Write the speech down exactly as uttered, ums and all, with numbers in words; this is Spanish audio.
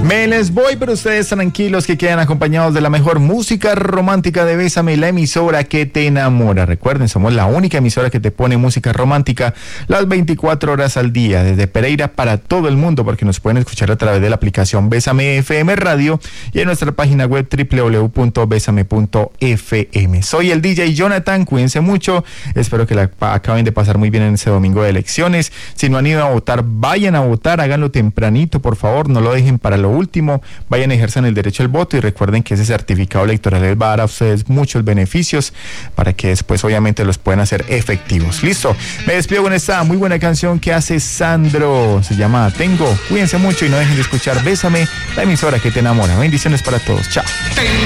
Me les voy, pero ustedes tranquilos que quedan acompañados de la mejor música romántica de Bésame, la emisora que te enamora. Recuerden, somos la única emisora que te pone música romántica las veinticuatro horas al día, desde Pereira para todo el mundo, porque nos pueden escuchar a través de la aplicación Bésame F M Radio y en nuestra página web doble u doble u doble u punto besame punto f m. Soy el D J Jonathan, cuídense mucho, espero que la acaben de pasar muy bien en ese domingo de elecciones. Si no han ido a votar, vayan a votar, háganlo tempranito, por favor, no lo dejen para lo último, vayan a ejercer el derecho al voto y recuerden que ese certificado electoral les va a dar a ustedes muchos beneficios para que después obviamente los puedan hacer efectivos. Listo, me despido con esta muy buena canción que hace Sandro, se llama Tengo. Cuídense mucho y no dejen de escuchar Bésame, la emisora que te enamora. Bendiciones para todos, chao.